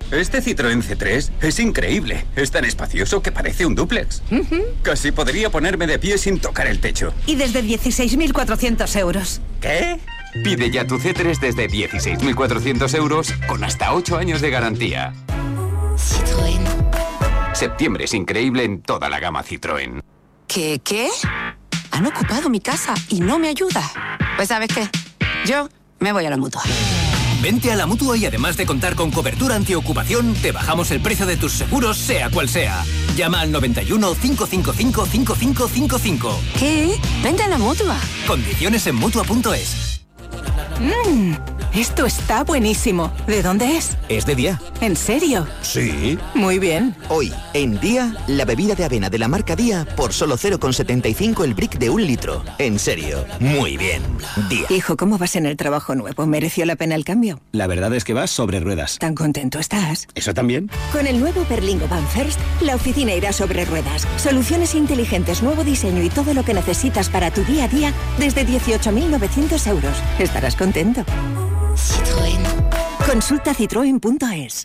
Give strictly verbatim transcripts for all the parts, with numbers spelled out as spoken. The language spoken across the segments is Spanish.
Este Citroën C tres es increíble. Es tan espacioso que parece un dúplex. Uh-huh. Casi podría ponerme de pie sin tocar el techo. Y desde dieciséis mil cuatrocientos euros. ¿Qué? Pide ya tu C tres desde dieciséis mil cuatrocientos euros con hasta ocho años de garantía. Citroën. Septiembre es increíble en toda la gama Citroën. ¿Qué? ¿Qué? Han ocupado mi casa y no me ayuda. Pues ¿sabes qué? Yo me voy a la Mutua. Vente a la Mutua y además de contar con cobertura antiocupación, te bajamos el precio de tus seguros, sea cual sea. Llama al noventa y uno, cinco cinco cinco, cinco cinco cinco cinco. ¿Qué? Vente a la Mutua. Condiciones en Mutua punto es. Mmm, esto está buenísimo. ¿De dónde es? Es de Día. ¿En serio? Sí. Muy bien. Hoy, en Día, la bebida de avena de la marca Día por solo cero coma setenta y cinco el brick de un litro. En serio, muy bien. Día. Hijo, ¿cómo vas en el trabajo nuevo? ¿Mereció la pena el cambio? La verdad es que vas sobre ruedas. ¿Tan contento estás? ¿Eso también? Con el nuevo Berlingo Van First, la oficina irá sobre ruedas. Soluciones inteligentes, nuevo diseño y todo lo que necesitas para tu día a día desde dieciocho mil novecientos euros. Estarás contento. Citroën. Consulta citroen punto es.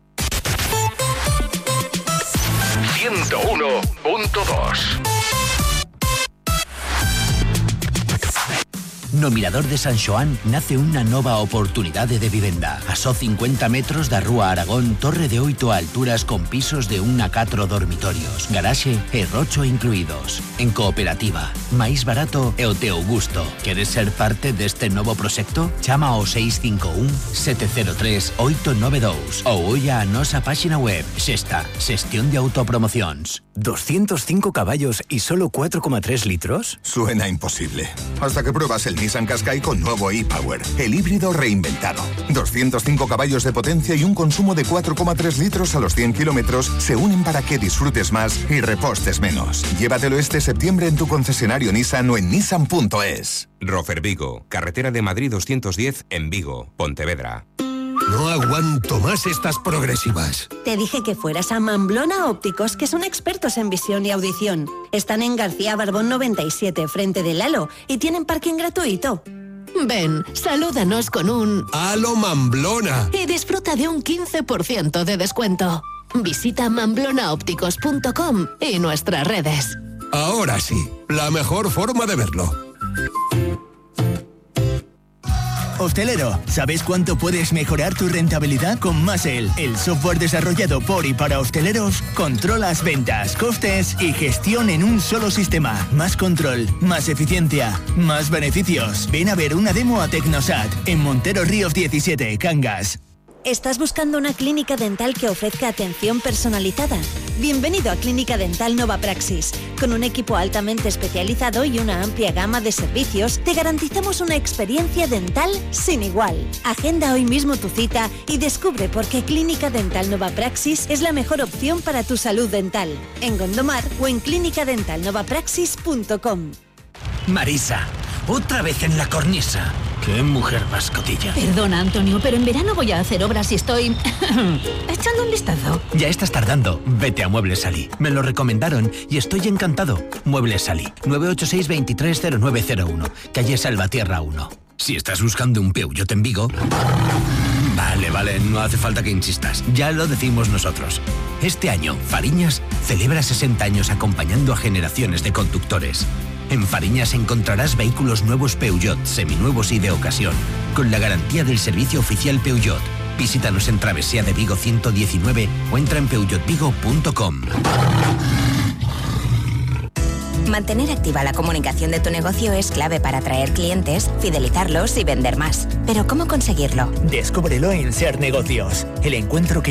ciento uno punto dos. No Mirador de San Xoán nace unha nova oportunidade de vivenda. A só cincuenta metros da Rúa Aragón, torre de oito alturas con pisos de un a catro dormitorios, garaxe e rocho incluídos. En cooperativa, máis barato e o teu gusto. Queres ser parte deste novo proxecto? Chama ao seis cinco un, sete cero tres, oito nove dous ou olla a nosa páxina web. Xesta, xestión de autopromocións. ¿doscientos cinco caballos y solo cuatro coma tres litros? Suena imposible. Hasta que pruebas el Nissan Qashqai con nuevo e-Power, el híbrido reinventado. doscientos cinco caballos de potencia y un consumo de cuatro coma tres litros a los cien kilómetros se unen para que disfrutes más y repostes menos. Llévatelo este septiembre en tu concesionario Nissan o en nissan punto es. Rofer Vigo, carretera de Madrid doscientos diez en Vigo, Pontevedra. No aguanto más estas progresivas. Te dije que fueras a Mamblona Ópticos, que son expertos en visión y audición. Están en García Barbón noventa y siete, frente del Halo, y tienen parking gratuito. Ven, salúdanos con un ¡Halo Mamblona! Y disfruta de un quince por ciento de descuento. Visita mamblona ópticos punto com y nuestras redes. Ahora sí, la mejor forma de verlo. Hostelero, ¿sabes cuánto puedes mejorar tu rentabilidad con Masel? El software desarrollado por y para hosteleros controlas ventas, costes y gestión en un solo sistema. Más control, más eficiencia, más beneficios. Ven a ver una demo a Tecnosat en Montero Ríos diecisiete, Cangas. ¿Estás buscando una clínica dental que ofrezca atención personalizada? Bienvenido a Clínica Dental Nova Praxis. Con un equipo altamente especializado y una amplia gama de servicios, te garantizamos una experiencia dental sin igual. Agenda hoy mismo tu cita y descubre por qué Clínica Dental Nova Praxis es la mejor opción para tu salud dental. En Gondomar o en clínica dental nova praxis punto com. Marisa, otra vez en la cornisa. ¡Qué mujer mascotilla! Perdona, Antonio, pero en verano voy a hacer obras y estoy echando un vistazo. Ya estás tardando. Vete a Muebles Salí. Me lo recomendaron y estoy encantado. Muebles Salí. nueve ocho seis, veintitrés cero nueve cero uno. Calle Salvatierra uno. Si estás buscando un Peugeot en Vigo... Vale, vale, no hace falta que insistas. Ya lo decimos nosotros. Este año, Fariñas celebra sesenta años acompañando a generaciones de conductores. En Fariñas encontrarás vehículos nuevos Peugeot, seminuevos y de ocasión, con la garantía del servicio oficial Peugeot. Visítanos en Travesía de Vigo ciento diecinueve o entra en peugeot vigo punto com. Mantener activa la comunicación de tu negocio es clave para atraer clientes, fidelizarlos y vender más. Pero ¿cómo conseguirlo? Descúbrelo en Ser Negocios, el encuentro que